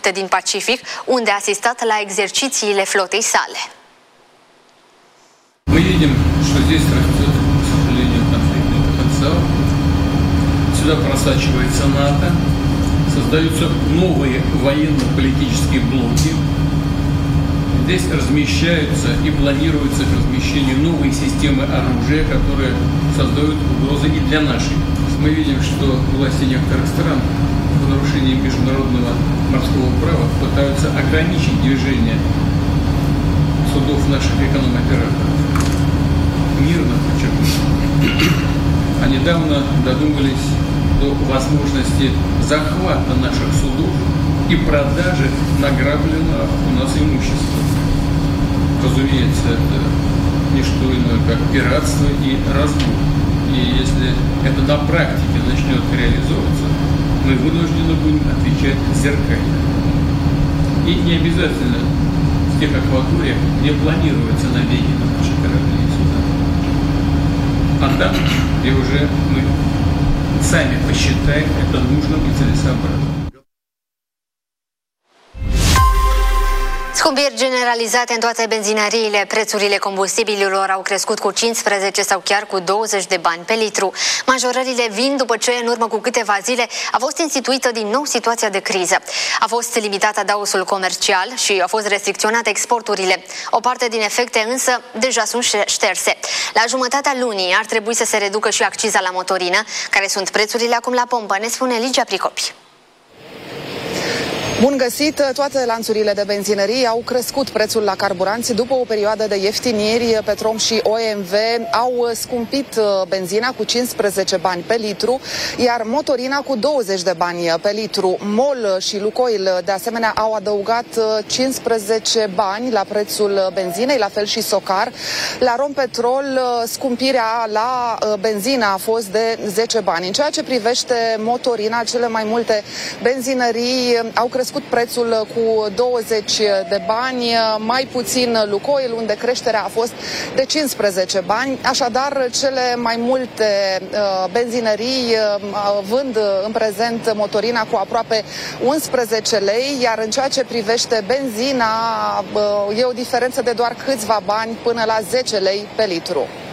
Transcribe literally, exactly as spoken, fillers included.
multe din Pacific, unde a asistat la exercițiile flotei sale. Мы видим, что здесь растет, к сожалению, конфликтный потенциал. Сюда просачивается НАТО, создаются новые военно-политические блоки. Здесь размещаются и планируется размещение новой системы оружия, которые создают угрозы и для нашей. Мы видим, что власти некоторых стран в нарушении международного морского права пытаются ограничить движение судов наших эконом-операторов. Мирно, подчеркну. А недавно додумались до возможности захвата наших судов и продажи награбленного у нас имущества. Разумеется, это не что иное, как пиратство и разбой. И если это на практике начнет реализовываться, мы вынуждены будем отвечать зеркально. И не обязательно в тех акваториях, где планируется набеги на наши корабли и суда. А там, где уже мы сами посчитаем это нужным и целесообразным. Scumpiri generalizate în toate benzinăriile, prețurile combustibililor au crescut cu cincisprezece sau chiar cu douăzeci de bani pe litru. Majorările vin după ce, în urmă cu câteva zile, a fost instituită din nou situația de criză. A fost limitat adaosul comercial și au fost restricționate exporturile. O parte din efecte însă deja sunt șterse. La jumătatea lunii ar trebui să se reducă și acciza la motorină. Care sunt prețurile acum la pompă, ne spune Ligia Pricopi. Bun găsit! Toate lanțurile de benzinării au crescut prețul la carburanți după o perioadă de ieftiniri. Petrom și O M V au scumpit benzina cu cincisprezece bani pe litru, iar motorina cu douăzeci de bani pe litru. MOL și Lukoil, de asemenea, au adăugat cincisprezece bani la prețul benzinei, la fel și Socar. La Rompetrol, scumpirea la benzină a fost de zece bani. În ceea ce privește motorina, cele mai multe benzinării au crescut prețul cu douăzeci de bani, mai puțin Lukoil, unde creșterea a fost de cincisprezece bani. Așadar, cele mai multe uh, benzinării uh, vând în prezent motorina cu aproape unsprezece lei, iar în ceea ce privește benzina, uh, e o diferență de doar câțiva bani până la zece lei pe litru.